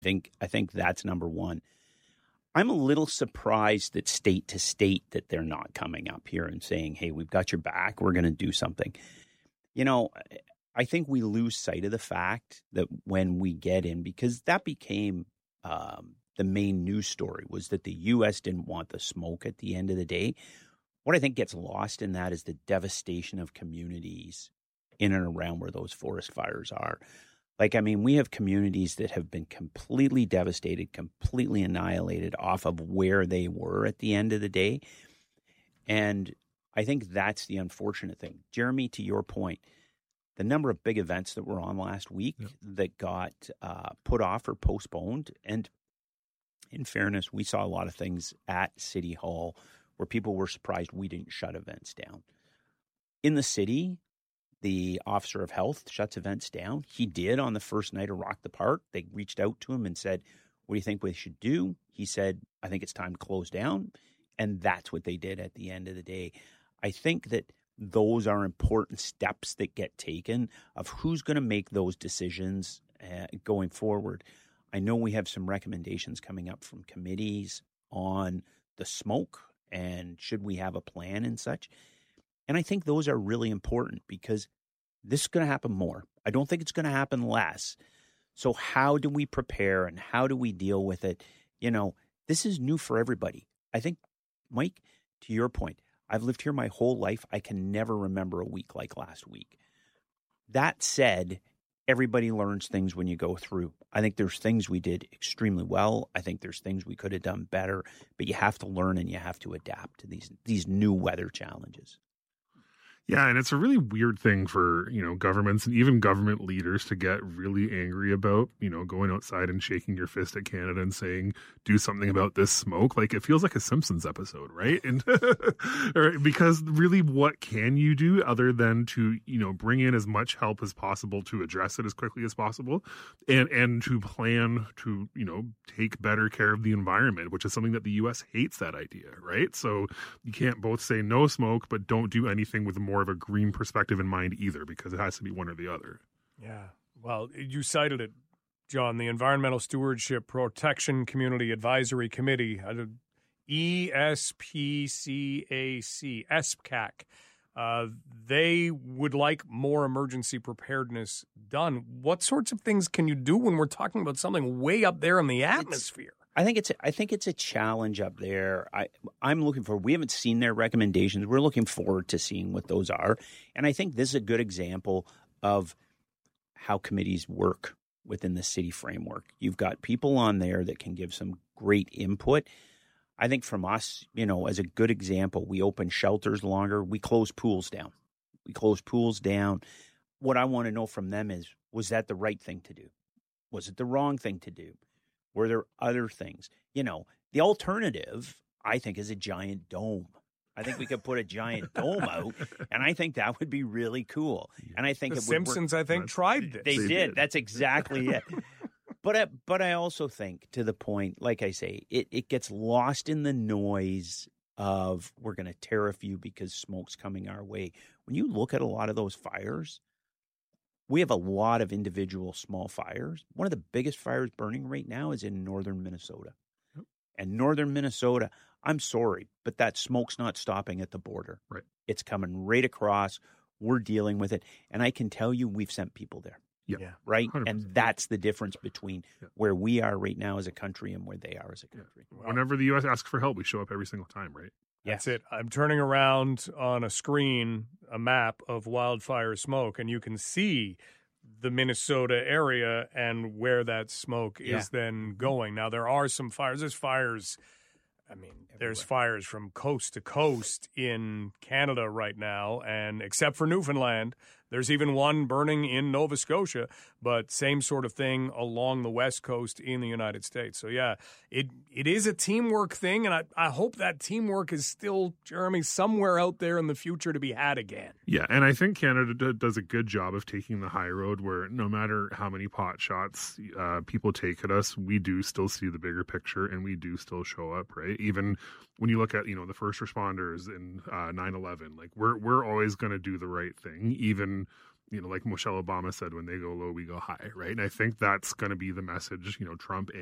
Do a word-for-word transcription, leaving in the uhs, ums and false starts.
think I think that's number one. I'm a little surprised that state to state that they're not coming up here and saying, hey, we've got your back. We're going to do something. You know, I think we lose sight of the fact that when we get in, because that became um, the main news story, was that the U S didn't want the smoke at the end of the day. What I think gets lost in that is the devastation of communities in and around where those forest fires are. Like, I mean, we have communities that have been completely devastated, completely annihilated off of where they were at the end of the day. And I think that's the unfortunate thing. Jeremy, to your point, the number of big events that were on last week yeah. that got uh, put off or postponed. And in fairness, we saw a lot of things at City Hall where people were surprised we didn't shut events down. In the city, the officer of health shuts events down. He did on the first night of Rock the Park. They reached out to him and said, what do you think we should do? He said, I think it's time to close down. And that's what they did at the end of the day. I think that those are important steps that get taken of who's going to make those decisions uh, going forward. I know we have some recommendations coming up from committees on the smoke and should we have a plan and such. And I think those are really important because this is going to happen more. I don't think it's going to happen less. So how do we prepare and how do we deal with it? You know, this is new for everybody. I think, Mike, to your point, I've lived here my whole life. I can never remember a week like last week. That said, everybody learns things when you go through. I think there's things we did extremely well. I think there's things we could have done better, but you have to learn and you have to adapt to these these new weather challenges. Yeah, and it's a really weird thing for, you know, governments and even government leaders to get really angry about, you know, going outside and shaking your fist at Canada and saying, do something about this smoke. Like, it feels like a Simpsons episode, right? And because really, what can you do other than to, you know, bring in as much help as possible to address it as quickly as possible and, and to plan to, you know, take better care of the environment, which is something that the U S hates that idea, right? So you can't both say no smoke, but don't do anything with more of a green perspective in mind either, because it has to be one or the other. Yeah. Well, you cited it, John, the Environmental Stewardship Protection Community Advisory Committee, E S P C A C, E S P C A C. Uh, they would like more emergency preparedness done. What sorts of things can you do when we're talking about something way up there in the atmosphere? It's- I think it's I think it's a challenge up there. I I'm looking for. We haven't seen their recommendations. We're looking forward to seeing what those are. And I think this is a good example of how committees work within the city framework. You've got people on there that can give some great input. I think from us, you know, as a good example, we open shelters longer. We close pools down. We close pools down. What I want to know from them is, was that the right thing to do? Was it the wrong thing to do? Were there other things? You know, the alternative, I think, is a giant dome. I think we could put a giant dome out, and I think that would be really cool. And I think the it Simpsons, would I think, tried this. They, They did. did. That's exactly it. But I, but I also think, to the point, like I say, it, it gets lost in the noise of we're going to tariff you because smoke's coming our way. When you look at a lot of those fires, we have a lot of individual small fires. One of the biggest fires burning right now is in northern Minnesota. Yep. And northern Minnesota, I'm sorry, but that smoke's not stopping at the border. Right. It's coming right across. We're dealing with it. And I can tell you we've sent people there. Yeah. yeah. Right? one hundred percent. And that's the difference between yeah. where we are right now as a country and where they are as a country. Yeah. Whenever the U S asks for help, we show up every single time, right? That's it. I'm turning around on a screen, a map of wildfire smoke, and you can see the Minnesota area and where that smoke Yeah. is then going. Now, there are some fires. There's fires. I mean, Everywhere. There's fires from coast to coast in Canada right now, and except for Newfoundland, there's even one burning in Nova Scotia, but same sort of thing along the West Coast in the United States. So, yeah, it it is a teamwork thing, and I, I hope that teamwork is still, Jeremy, somewhere out there in the future to be had again. Yeah, and I think Canada d- does a good job of taking the high road where no matter how many pot shots uh, people take at us, we do still see the bigger picture, and we do still show up, right? Even when you look at, you know, the first responders in uh, nine eleven, like we're we're always going to do the right thing, even you know, like Michelle Obama said, when they go low, we go high, right? And I think that's going to be the message, you know, Trump